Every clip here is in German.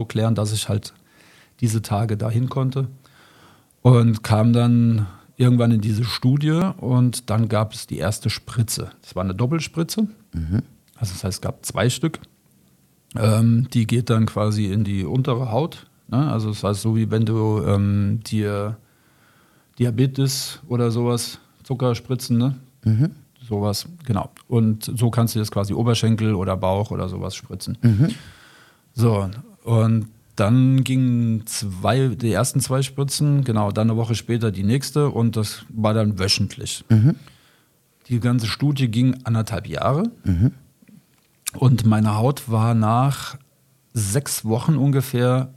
klären, dass ich halt diese Tage dahin konnte. Und kam dann irgendwann in diese Studie und dann gab es die erste Spritze. Das war eine Doppelspritze. Also das heißt, es gab 2 Stück. Die geht dann quasi in die untere Haut. Ne? Also das heißt, so wie wenn du dir Diabetes oder sowas, Zuckerspritzen, ne? Sowas, genau. Und so kannst du das quasi Oberschenkel oder Bauch oder sowas spritzen. So, und dann gingen die ersten 2 Spritzen, genau, dann eine Woche später die nächste und das war dann wöchentlich. Die ganze Studie ging 1,5 Jahre und meine Haut war nach 6 Wochen ungefähr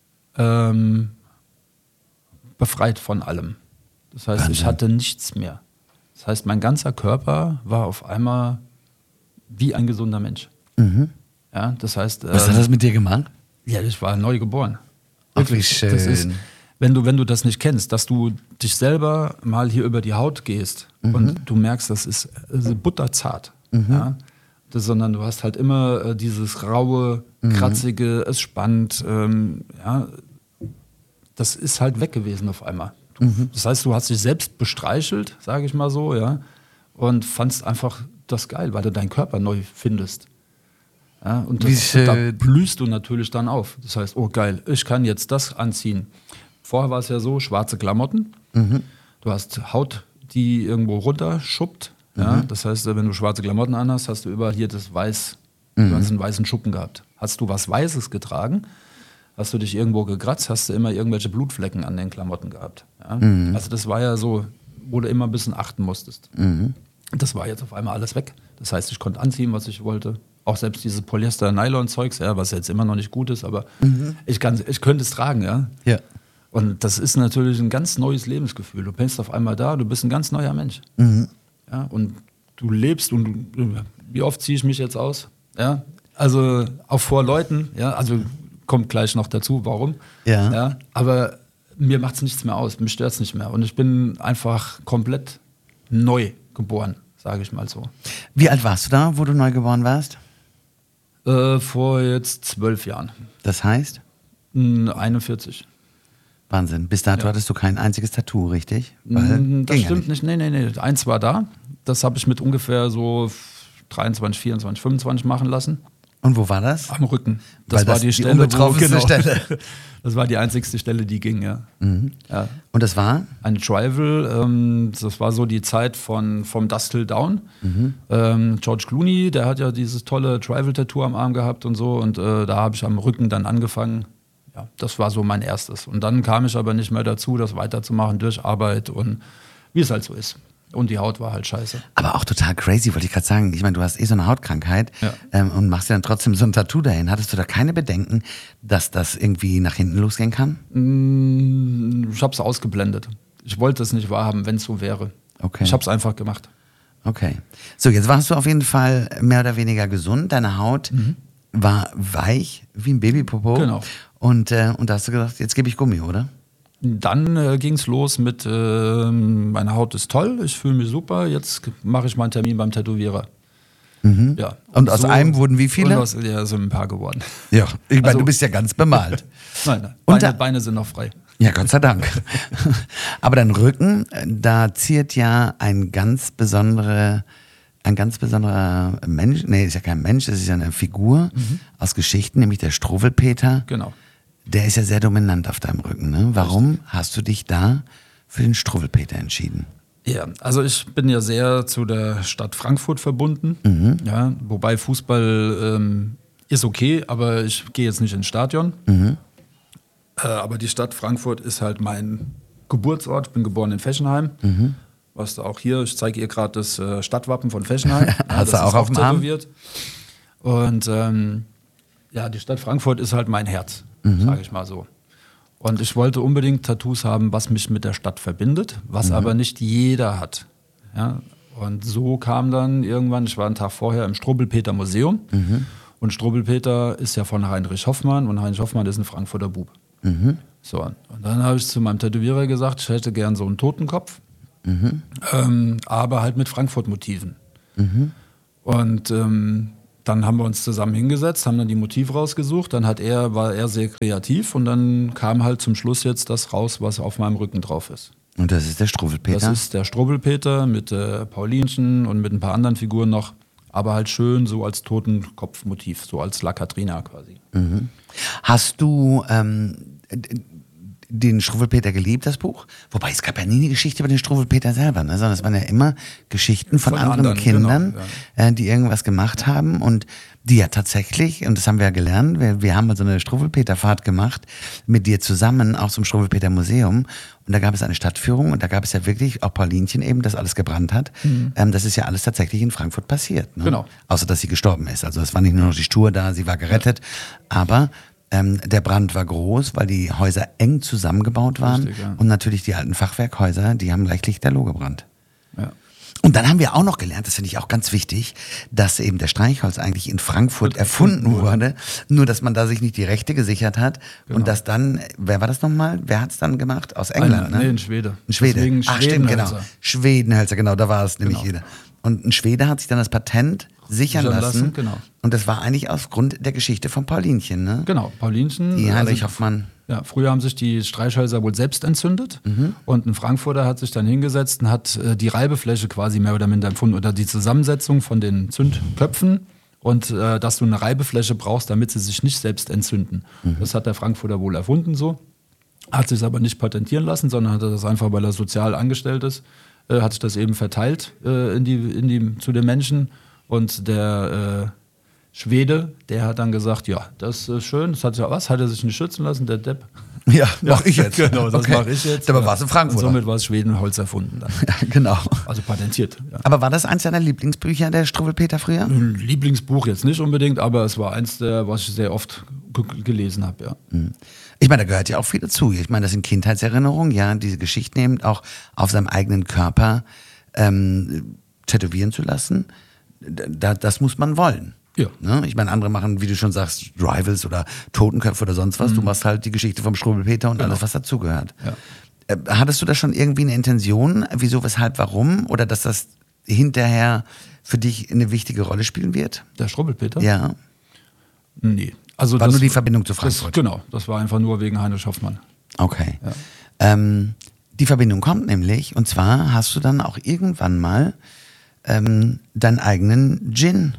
befreit von allem. Das heißt, ich hatte nichts mehr. Das heißt, mein ganzer Körper war auf einmal wie ein gesunder Mensch. Ja, das heißt, was hat das mit dir gemacht? Ja, ich war neu geboren. Wirklich schön. Das ist, wenn du das nicht kennst, dass du dich selber mal hier über die Haut gehst und du merkst, das ist butterzart. Ja? Sondern du hast halt immer dieses raue, kratzige, es spannt. Ja? Das ist halt weg gewesen auf einmal. Das heißt, du hast dich selbst bestreichelt, sage ich mal so, ja, und fandst einfach das geil, weil du deinen Körper neu findest. Ja, und da blühst du natürlich dann auf. Das heißt, oh geil, ich kann jetzt das anziehen. Vorher war es ja so, schwarze Klamotten. Du hast Haut, die irgendwo runterschuppt. Ja? Das heißt, wenn du schwarze Klamotten anhast, hast du überall hier das Weiß. Du hast einen weißen Schuppen gehabt. Hast du was Weißes getragen, hast du dich irgendwo gekratzt, hast du immer irgendwelche Blutflecken an den Klamotten gehabt. Ja? Also das war ja so, wo du immer ein bisschen achten musstest. Das war jetzt auf einmal alles weg. Das heißt, ich konnte anziehen, was ich wollte. Auch selbst dieses Polyester-Nylon-Zeugs, ja, was jetzt immer noch nicht gut ist, aber ich könnte es tragen, ja. Und das ist natürlich ein ganz neues Lebensgefühl. Du bist auf einmal da, du bist ein ganz neuer Mensch. Ja, und du lebst und wie oft ziehe ich mich jetzt aus? Ja, also auch vor Leuten, ja, also kommt gleich noch dazu, warum. Ja, aber mir macht es nichts mehr aus, mich stört es nicht mehr. Und ich bin einfach komplett neu geboren, sage ich mal so. Wie alt warst du da, wo du neu geboren warst? Vor jetzt 12 Jahren. Das heißt? 41. Wahnsinn. Bis dato hattest du kein einziges Tattoo, richtig? Das stimmt nicht. Nee. Eins war da. Das habe ich mit ungefähr so 23, 24, 25 machen lassen. Und wo war das? Am Rücken. Das war die Stelle, Stelle. Das war die einzigste Stelle, die ging, ja. Ja. Und das war? Eine Tribal. Das war so die Zeit vom Dust Till Down. George Clooney, der hat ja dieses tolle Tribal-Tattoo am Arm gehabt und so. Und da habe ich am Rücken dann angefangen. Ja, das war so mein erstes. Und dann kam ich aber nicht mehr dazu, das weiterzumachen durch Arbeit und wie es halt so ist. Und die Haut war halt scheiße. Aber auch total crazy, wollte ich gerade sagen. Ich meine, du hast so eine Hautkrankheit und machst dir dann trotzdem so ein Tattoo dahin. Hattest du da keine Bedenken, dass das irgendwie nach hinten losgehen kann? Ich habe es ausgeblendet. Ich wollte es nicht wahrhaben, wenn es so wäre. Okay. Ich habe es einfach gemacht. Okay. So, jetzt warst du auf jeden Fall mehr oder weniger gesund. Deine Haut war weich wie ein Babypopo. Genau. Und da hast du gedacht, jetzt gebe ich Gummi, oder? Dann ging es los mit, meine Haut ist toll, ich fühle mich super, jetzt mache ich mal einen Termin beim Tätowierer. Ja, und aus einem wurden wie viele? Sind ein paar geworden. Ja, ich meine, du bist ja ganz bemalt. Nein, Beine sind noch frei. Ja, Gott sei Dank. Aber dein Rücken, da ziert ja ein ganz besonderer Mensch, nee, ist ja kein Mensch, das ist ja eine Figur aus Geschichten, nämlich der Struwwelpeter. Genau. Der ist ja sehr dominant auf deinem Rücken, ne? Warum hast du dich da für den Struwwelpeter entschieden? Ja, also ich bin ja sehr zu der Stadt Frankfurt verbunden, ja, wobei Fußball ist okay, aber ich gehe jetzt nicht ins Stadion. Aber die Stadt Frankfurt ist halt mein Geburtsort, ich bin geboren in Fechenheim. Was da auch hier, ich zeige ihr gerade das Stadtwappen von Fechenheim. Hast du auch auf dem Arm? Und ja, die Stadt Frankfurt ist halt mein Herz, sage ich mal so. Und ich wollte unbedingt Tattoos haben, was mich mit der Stadt verbindet, was aber nicht jeder hat. Ja? Und so kam dann irgendwann, ich war einen Tag vorher im Struwwelpeter Museum. Und Struwwelpeter ist ja von Heinrich Hoffmann und Heinrich Hoffmann ist ein Frankfurter Bub. So, und dann habe ich zu meinem Tätowierer gesagt, ich hätte gern so einen Totenkopf, aber halt mit Frankfurt-Motiven. Und Dann haben wir uns zusammen hingesetzt, haben dann die Motive rausgesucht. Dann war er sehr kreativ und dann kam halt zum Schluss jetzt das raus, was auf meinem Rücken drauf ist. Und das ist der Struwwelpeter? Das ist der Struwwelpeter mit Paulinchen und mit ein paar anderen Figuren noch. Aber halt schön so als Totenkopfmotiv, so als La Katrina quasi. Mhm. Hast du den Struwwelpeter geliebt, das Buch? Wobei, es gab ja nie eine Geschichte über den Struwwelpeter selber, ne? Sondern es waren ja immer Geschichten von anderen Kindern, genau, ja. Die irgendwas gemacht haben und die ja tatsächlich, und das haben wir ja gelernt, wir haben mal so eine Struwwelpeter-Fahrt gemacht mit dir zusammen, auch zum Struwwelpeter-Museum, und da gab es eine Stadtführung und da gab es ja wirklich auch Paulinchen eben, das alles gebrannt hat. Mhm. Das ist ja alles tatsächlich in Frankfurt passiert. Ne? Genau. Außer, dass sie gestorben ist. Also es war nicht nur noch die Stur da, sie war gerettet, aber der Brand war groß, weil die Häuser eng zusammengebaut waren. Richtig, ja. Und natürlich die alten Fachwerkhäuser, die haben gleich lichterloh gebrannt. Ja. Und dann haben wir auch noch gelernt, das finde ich auch ganz wichtig, dass eben der Streichholz eigentlich in Frankfurt erfunden wurde, nur dass man da sich nicht die Rechte gesichert hat. Genau. Und dass dann, wer war das nochmal? Wer hat es dann gemacht? Aus England, ne? Nee, ein Schwede. Ein Schwede. Ach stimmt, genau. Schwedenhölzer, genau, da war es nämlich jeder. Und ein Schwede hat sich dann das Patent sichern lassen. Genau. Und das war eigentlich aufgrund der Geschichte von Paulinchen, ne? Genau, Paulinchen. Die Heinrich Hoffmann. Ja, früher haben sich die Streichhölzer wohl selbst entzündet. Mhm. Und ein Frankfurter hat sich dann hingesetzt und hat die Reibefläche quasi mehr oder minder empfunden oder die Zusammensetzung von den Zündköpfen und dass du eine Reibefläche brauchst, damit sie sich nicht selbst entzünden. Mhm. Das hat der Frankfurter wohl erfunden so. Hat sich aber nicht patentieren lassen, sondern hat das einfach, weil er sozial angestellt ist, hat sich das eben verteilt zu den Menschen. Und der Schwede, der hat dann gesagt, ja, das ist schön, das hat er sich nicht schützen lassen, der Depp. Ja, mach ich jetzt. Genau, das mache ich jetzt. Aber war es in Frankfurt. Und somit war es Schwedenholz erfunden dann. Ja, genau. Also patentiert. Ja. Aber war das eins deiner Lieblingsbücher, der Struwwelpeter früher? Ein Lieblingsbuch jetzt nicht unbedingt, aber es war eins der, was ich sehr oft gelesen habe, ja. Ich meine, da gehört ja auch viel dazu. Ich meine, das sind Kindheitserinnerungen, ja, diese Geschichten eben auch auf seinem eigenen Körper tätowieren zu lassen. Das muss man wollen. Ja. Ne? Ich meine, andere machen, wie du schon sagst, Rivals oder Totenköpfe oder sonst was. Mhm. Du machst halt die Geschichte vom Struwwelpeter und alles, was dazugehört. Ja. Hattest du da schon irgendwie eine Intention, wieso, weshalb, warum? Oder dass das hinterher für dich eine wichtige Rolle spielen wird? Der Struwwelpeter? Ja. Nee. Also war nur die Verbindung zu Frankfurt? Genau, das war einfach nur wegen Heinrich Hoffmann. Okay. Ja. Die Verbindung kommt nämlich, und zwar hast du dann auch irgendwann mal deinen eigenen Gin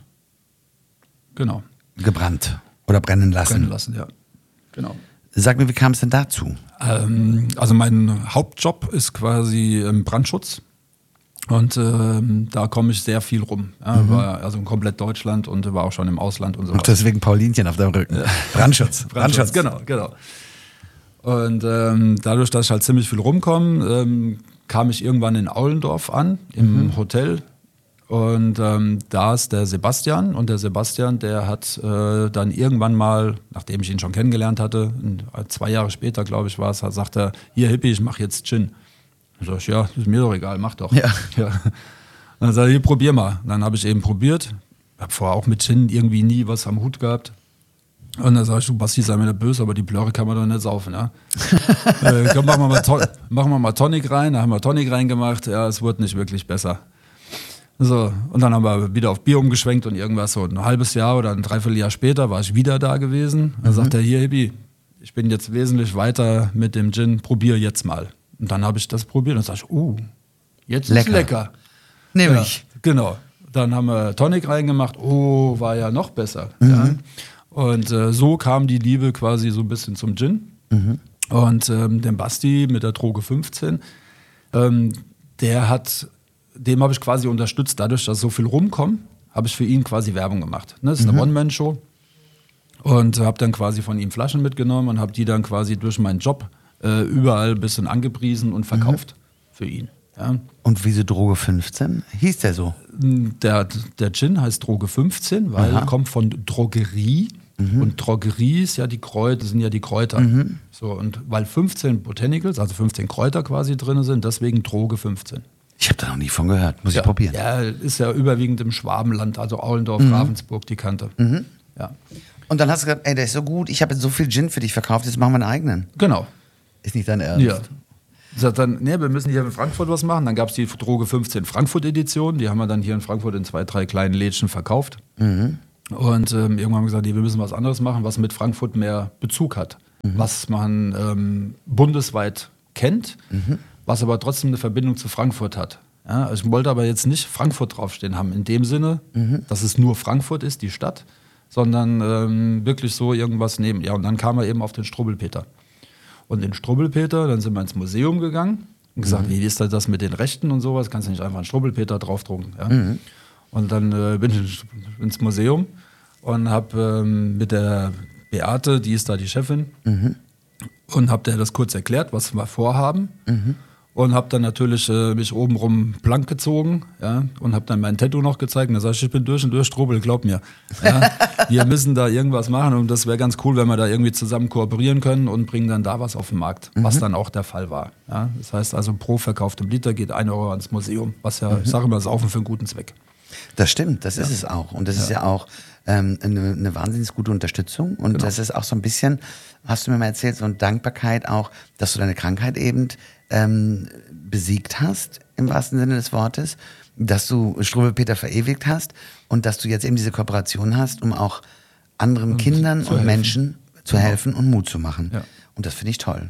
gebrannt oder brennen lassen. Brennen lassen, ja. Genau. Sag mir, wie kam es denn dazu? Also mein Hauptjob ist quasi Brandschutz. Und da komme ich sehr viel rum. Ja, war also in komplett Deutschland und war auch schon im Ausland und so. Und deswegen Paulinchen auf deinem Rücken. Ja. Brandschutz. Genau. Und dadurch, dass ich halt ziemlich viel rumkomme, kam ich irgendwann in Aulendorf an, im Hotel. Und da ist der Sebastian. Und der Sebastian, der hat dann irgendwann mal, nachdem ich ihn schon kennengelernt hatte, 2 Jahre später, glaube ich, war es, sagt er, hier Hippie, ich mache jetzt Gin. Dann sag ich, ja, ist mir doch egal, mach doch. Ja. Dann sagt er, hier, probier mal. Dann habe ich eben probiert. Habe vorher auch mit Gin irgendwie nie was am Hut gehabt. Und dann sag ich, du Basti, sei mir nicht böse, aber die Plörre kann man doch nicht saufen. Ja? Komm, machen wir mal Tonic rein. Da haben wir Tonic reingemacht. Ja, es wurde nicht wirklich besser. So, und dann haben wir wieder auf Bier umgeschwenkt und irgendwas so ein halbes Jahr oder ein Dreivierteljahr später war ich wieder da gewesen. Dann sagt er, hier Hippie, ich bin jetzt wesentlich weiter mit dem Gin, probier jetzt mal. Und dann habe ich das probiert und sage ich, jetzt ist lecker. Nämlich. Ja, genau. Dann haben wir Tonic reingemacht, war ja noch besser. Ja. Und so kam die Liebe quasi so ein bisschen zum Gin. Und den Basti mit der Droge 15, dem habe ich quasi unterstützt, dadurch, dass so viel rumkommt, habe ich für ihn quasi Werbung gemacht. Das ist eine One-Man-Show. Und habe dann quasi von ihm Flaschen mitgenommen und habe die dann quasi durch meinen Job überall ein bisschen angepriesen und verkauft für ihn. Ja. Und wieso Droge 15? Hieß der so? Der Gin heißt Droge 15, weil er kommt von Drogerie. Und Drogerie ist ja sind ja die Kräuter. So, und weil 15 Botanicals, also 15 Kräuter quasi drin sind, deswegen Droge 15. Ich habe da noch nie von gehört, muss ich probieren. Ja, ist ja überwiegend im Schwabenland, also Aulendorf, Ravensburg, die Kante. Ja. Und dann hast du gesagt, ey, der ist so gut, ich habe jetzt so viel Gin für dich verkauft, jetzt machen wir einen eigenen. Genau. Ist nicht dein Ernst? Ja. Sagt dann, wir müssen hier in Frankfurt was machen. Dann gab es die Droge 15 Frankfurt-Edition, die haben wir dann hier in Frankfurt in 2, 3 kleinen Lädchen verkauft. Und irgendwann haben wir gesagt, nee, wir müssen was anderes machen, was mit Frankfurt mehr Bezug hat. Was man bundesweit kennt, was aber trotzdem eine Verbindung zu Frankfurt hat. Ja, also ich wollte aber jetzt nicht Frankfurt draufstehen haben, in dem Sinne, dass es nur Frankfurt ist, die Stadt, sondern wirklich so irgendwas neben. Ja, und dann kam er eben auf den Struwwelpeter. Und den Struwwelpeter, dann sind wir ins Museum gegangen und gesagt, wie ist das mit den Rechten und sowas? Kannst du nicht einfach einen Struwwelpeter draufdrucken. Ja? Und dann bin ich ins Museum und habe mit der Beate, die ist da die Chefin, und habe der das kurz erklärt, was wir vorhaben. Und habe dann natürlich mich obenrum blank gezogen, ja, und habe dann mein Tattoo noch gezeigt. Und da sag ich bin durch und durch Strobel, glaub mir. Ja, wir müssen da irgendwas machen und das wäre ganz cool, wenn wir da irgendwie zusammen kooperieren können und bringen dann da was auf den Markt, was dann auch der Fall war. Ja, das heißt also, pro verkauftem Liter geht 1 Euro ans Museum, was ja, ich sage immer, Saufen für einen guten Zweck. Das stimmt, das ist es auch. Und das ist ja auch eine wahnsinnig gute Unterstützung. Und das ist auch so ein bisschen, hast du mir mal erzählt, so eine Dankbarkeit auch, dass du deine Krankheit eben besiegt hast, im wahrsten Sinne des Wortes, dass du Struwwelpeter verewigt hast und dass du jetzt eben diese Kooperation hast, um auch anderen Kindern und Menschen zu helfen und Mut zu machen. Ja. Und das finde ich toll.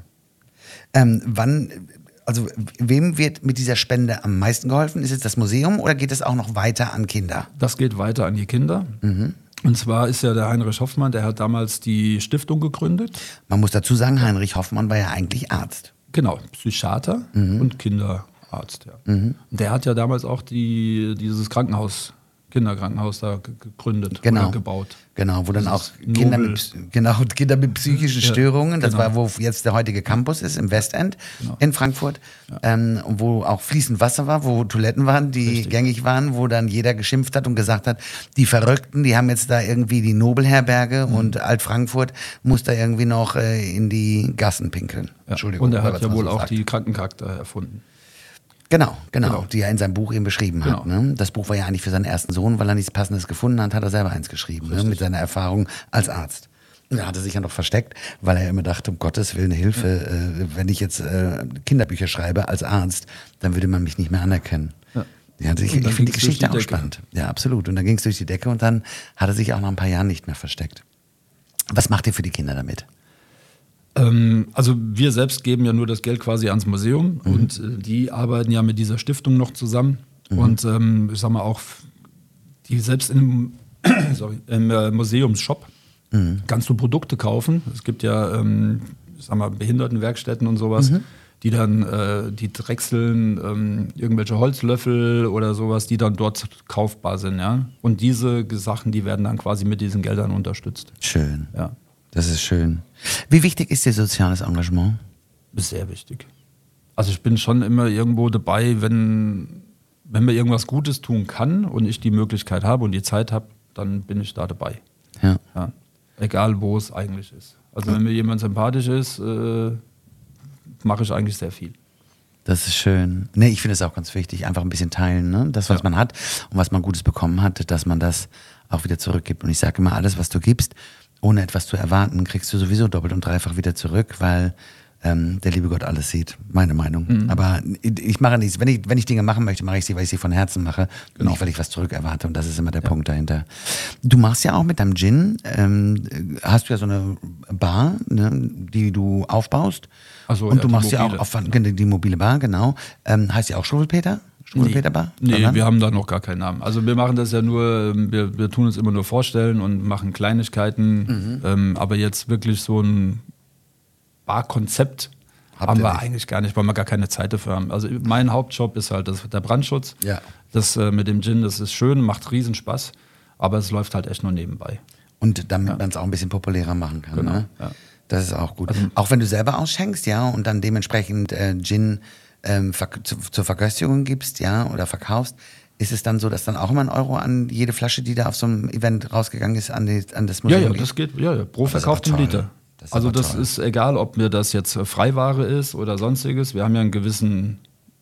Wem wird mit dieser Spende am meisten geholfen? Ist es das Museum oder geht es auch noch weiter an Kinder? Das geht weiter an die Kinder. Und zwar ist ja der Heinrich Hoffmann, der hat damals die Stiftung gegründet. Man muss dazu sagen, Heinrich Hoffmann war ja eigentlich Arzt. Genau, Psychiater und Kinderarzt. Ja. Und der hat ja damals auch dieses Kinderkrankenhaus da gegründet oder gebaut. Genau, wo dann auch Kinder mit psychischen Störungen, das war, wo jetzt der heutige Campus ist, im Westend in Frankfurt, wo auch fließend Wasser war, wo Toiletten waren, die gängig waren, wo dann jeder geschimpft hat und gesagt hat, die Verrückten, die haben jetzt da irgendwie die Nobelherberge und Alt-Frankfurt muss da irgendwie noch in die Gassen pinkeln. Ja. Entschuldigung. Und er hat ja wohl auch die Krankencharakter erfunden. Genau, die er in seinem Buch eben beschrieben hat. Ne? Das Buch war ja eigentlich für seinen ersten Sohn, weil er nichts Passendes gefunden hat, hat er selber eins geschrieben, ne? Mit seiner Erfahrung als Arzt. Da hat er sich ja noch versteckt, weil er immer dachte, um Gottes Willen, Hilfe, wenn ich jetzt Kinderbücher schreibe als Arzt, dann würde man mich nicht mehr anerkennen. Ja, ich finde die Geschichte auch spannend. Ja, absolut. Und dann ging es durch die Decke und dann hat er sich auch nach ein paar Jahren nicht mehr versteckt. Was macht ihr für die Kinder damit? Also wir selbst geben ja nur das Geld quasi ans Museum und die arbeiten ja mit dieser Stiftung noch zusammen und ich sag mal auch, die selbst im Museumsshop kannst du Produkte kaufen. Es gibt ja, ich sag mal, Behindertenwerkstätten und sowas, die dann, die drechseln irgendwelche Holzlöffel oder sowas, die dann dort kaufbar sind, ja. Und diese Sachen, die werden dann quasi mit diesen Geldern unterstützt. Schön. Ja. Das ist schön. Wie wichtig ist dir soziales Engagement? Ist sehr wichtig. Also ich bin schon immer irgendwo dabei, wenn man irgendwas Gutes tun kann und ich die Möglichkeit habe und die Zeit habe, dann bin ich da dabei. Ja. Ja. Egal, wo es eigentlich ist. Also wenn mir jemand sympathisch ist, mache ich eigentlich sehr viel. Das ist schön. Nee, ich finde es auch ganz wichtig, einfach ein bisschen teilen, ne? Das, was man hat und was man Gutes bekommen hat, dass man das auch wieder zurückgibt. Und ich sage immer, alles, was du gibst, ohne etwas zu erwarten, kriegst du sowieso doppelt und dreifach wieder zurück, weil der liebe Gott alles sieht, meine Meinung. Aber ich mache nichts, wenn ich Dinge machen möchte, mache ich sie, weil ich sie von Herzen mache, nicht weil ich was zurück erwarte, und das ist immer der Punkt dahinter. Du machst ja auch mit deinem Gin, hast du ja so eine Bar, ne, die du aufbaust, und du machst ja auch die mobile Bar, genau. Heißt ja auch Struwwelpeter? Struwwelpeter-Bar? Nee, wir haben da noch gar keinen Namen. Also wir machen das ja nur, wir tun es immer nur vorstellen und machen Kleinigkeiten, aber jetzt wirklich so ein Barkonzept haben wir eigentlich gar nicht, weil wir gar keine Zeit dafür haben. Also mein Hauptjob ist halt der Brandschutz. Ja. Das mit dem Gin, das ist schön, macht riesen Spaß, aber es läuft halt echt nur nebenbei. Und damit man es auch ein bisschen populärer machen kann. Genau, ne? Ja. Das ist auch gut. Also, auch wenn du selber ausschenkst, ja, und dann dementsprechend Gin zur Verköstigung gibst, ja, oder verkaufst, ist es dann so, dass dann auch immer 1 Euro an jede Flasche, die da auf so einem Event rausgegangen ist, an das Museum geht? Ja, das geht, pro verkauftem Liter. Das ist egal, ob mir das jetzt Freiware ist oder sonstiges. Wir haben ja einen gewissen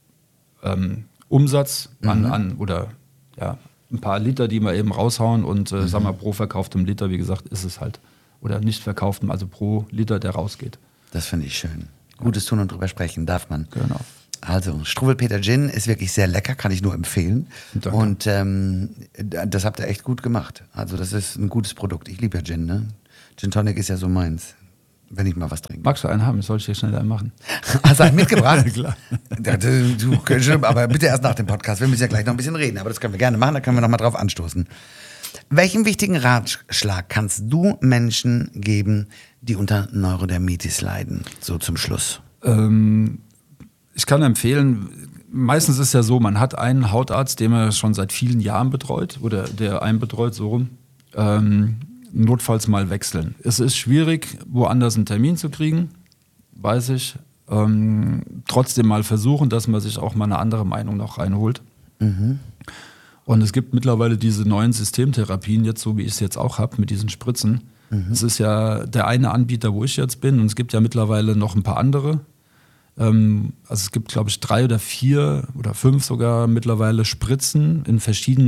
Umsatz oder ein paar Liter, die wir eben raushauen, und sagen wir, pro verkauftem Liter, wie gesagt, ist es halt, oder nicht verkauftem, also pro Liter, der rausgeht. Das finde ich schön. Gutes tun und drüber sprechen darf man. Genau. Also, Struwwelpeter Gin ist wirklich sehr lecker, kann ich nur empfehlen. Danke. Und das habt ihr echt gut gemacht. Also, das ist ein gutes Produkt. Ich liebe ja Gin, ne? Gin Tonic ist ja so meins, wenn ich mal was trinke. Magst du einen haben? Soll ich dir schnell einen machen? Hast du einen mitgebracht? Klar. Aber bitte erst nach dem Podcast. Wir müssen ja gleich noch ein bisschen reden, aber das können wir gerne machen, da können wir noch mal drauf anstoßen. Welchen wichtigen Ratschlag kannst du Menschen geben, die unter Neurodermitis leiden? So zum Schluss. Ich kann empfehlen, meistens ist ja so, man hat einen Hautarzt, den man schon seit vielen Jahren betreut oder der einen betreut, so rum. Notfalls mal wechseln. Es ist schwierig, woanders einen Termin zu kriegen, weiß ich. Trotzdem mal versuchen, dass man sich auch mal eine andere Meinung noch reinholt. Mhm. Und es gibt mittlerweile diese neuen Systemtherapien, jetzt so wie ich es jetzt auch habe, mit diesen Spritzen. Es ist ja der eine Anbieter, wo ich jetzt bin, und es gibt ja mittlerweile noch ein paar andere. Also es gibt, glaube ich, 3 oder 4 oder 5 sogar mittlerweile Spritzen in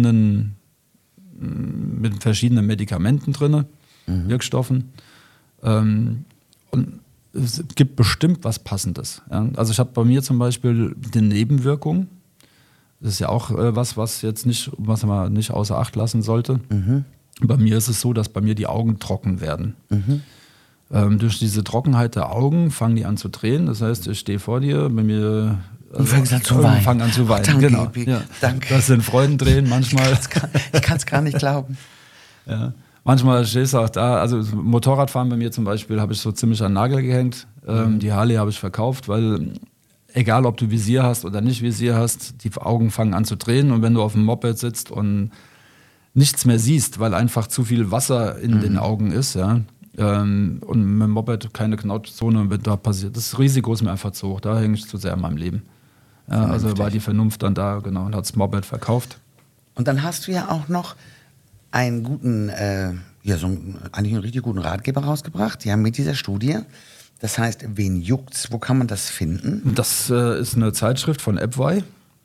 mit verschiedenen Medikamenten drin, Wirkstoffen. Und es gibt bestimmt was Passendes. Ja? Also ich habe bei mir zum Beispiel die Nebenwirkung. Das ist ja auch was man nicht außer Acht lassen sollte. Mhm. Bei mir ist es so, dass bei mir die Augen trocken werden. Mhm. Durch diese Trockenheit der Augen fangen die an zu drehen. Das heißt, ich stehe vor dir, bei mir und fängst an zu weinen. Fangen an zu weinen. Danke, genau. Ja. Danke. Das sind Freudentränen manchmal. Ich kann es gar nicht glauben. Ja. Manchmal stehst du auch da, also Motorradfahren bei mir zum Beispiel habe ich so ziemlich an den Nagel gehängt. Die Harley habe ich verkauft, weil egal ob du Visier hast oder nicht Visier hast, die Augen fangen an zu drehen, und wenn du auf dem Moped sitzt und nichts mehr siehst, weil einfach zu viel Wasser in den Augen ist, ja, und mit dem Moped keine Knautschzone, wenn da passiert, das Risiko ist mir einfach zu hoch, da hänge ich zu sehr in meinem Leben. Ja, also war die Vernunft dann da, genau, und hat das Moped verkauft. Und dann hast du ja auch noch einen guten, eigentlich einen richtig guten Ratgeber rausgebracht, ja, mit dieser Studie. Das heißt, wen juckt's? Wo kann man das finden? Das ist eine Zeitschrift von AppWy.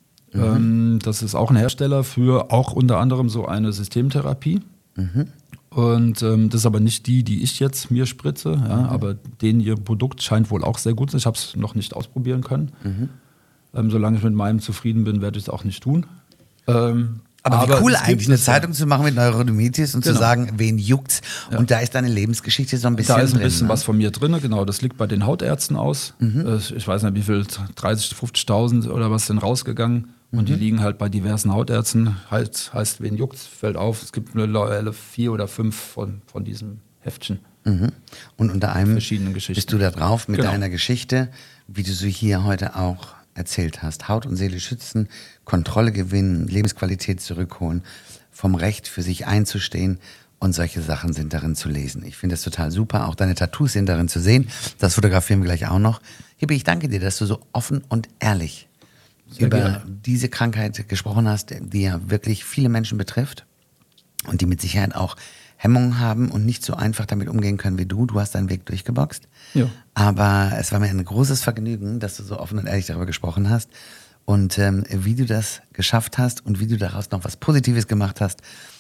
Das ist auch ein Hersteller für auch unter anderem so eine Systemtherapie. Mhm. Und das ist aber nicht die ich jetzt mir spritze. Ja, aber ihr Produkt scheint wohl auch sehr gut zu sein. Ich habe es noch nicht ausprobieren können. Solange ich mit meinem zufrieden bin, werde ich es auch nicht tun. Aber wie cool eigentlich, eine Zeitung zu machen mit Neurodermitis und zu sagen, wen juckt's? Ja. Und da ist deine Lebensgeschichte so ein bisschen drin. Da ist ein bisschen was von mir drin, genau. Das liegt bei den Hautärzten aus. Ich weiß nicht, wie viel, 30.000, 50.000 oder was sind rausgegangen. Und die liegen halt bei diversen Hautärzten. Heißt, wen juckt's, fällt auf. Es gibt mittlerweile 4 oder 5 von diesem Heftchen. Und unter einem verschiedenen Geschichten. Bist du da drauf mit deiner Geschichte, wie du sie hier heute auch erzählt hast. Haut und Seele schützen, Kontrolle gewinnen, Lebensqualität zurückholen, vom Recht für sich einzustehen, und solche Sachen sind darin zu lesen. Ich finde das total super. Auch deine Tattoos sind darin zu sehen. Das fotografieren wir gleich auch noch. Hippi, ich danke dir, dass du so offen und ehrlich über diese Krankheit gesprochen hast, die ja wirklich viele Menschen betrifft und die mit Sicherheit auch Hemmungen haben und nicht so einfach damit umgehen können wie du. Du hast deinen Weg durchgeboxt. Ja. Aber es war mir ein großes Vergnügen, dass du so offen und ehrlich darüber gesprochen hast und wie du das geschafft hast und wie du daraus noch was Positives gemacht hast.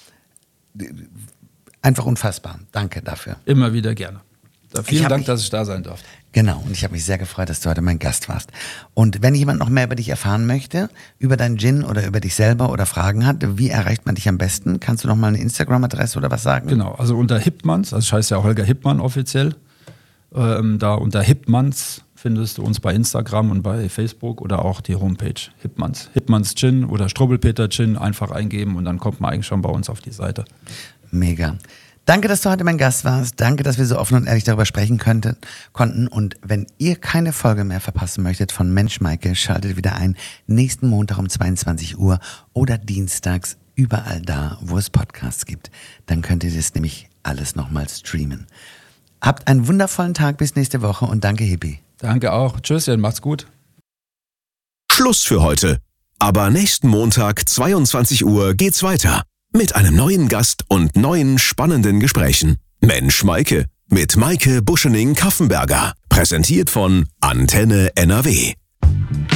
Einfach unfassbar. Danke dafür. Immer wieder gerne. Vielen Dank, dass ich da sein durfte. Genau, und ich habe mich sehr gefreut, dass du heute mein Gast warst. Und wenn jemand noch mehr über dich erfahren möchte, über deinen Gin oder über dich selber oder Fragen hat, wie erreicht man dich am besten? Kannst du noch mal eine Instagram-Adresse oder was sagen? Genau, also unter Hipmans, also ich heiße ja Holger Hipmann offiziell. Da unter Hipmans findest du uns bei Instagram und bei Facebook oder auch die Homepage Hipmans. Hipmans Gin oder Struwwelpeter Gin einfach eingeben und dann kommt man eigentlich schon bei uns auf die Seite. Mega. Danke, dass du heute mein Gast warst. Danke, dass wir so offen und ehrlich darüber sprechen konnten. Und wenn ihr keine Folge mehr verpassen möchtet von Mensch Maike, schaltet wieder ein. Nächsten Montag um 22 Uhr oder dienstags überall da, wo es Podcasts gibt. Dann könnt ihr das nämlich alles nochmal streamen. Habt einen wundervollen Tag bis nächste Woche und danke, Hippi. Danke auch. Tschüsschen, macht's gut. Schluss für heute. Aber nächsten Montag, 22 Uhr, geht's weiter. Mit einem neuen Gast und neuen spannenden Gesprächen. Mensch Maike mit Maike Buschening-Kaffenberger. Präsentiert von Antenne NRW.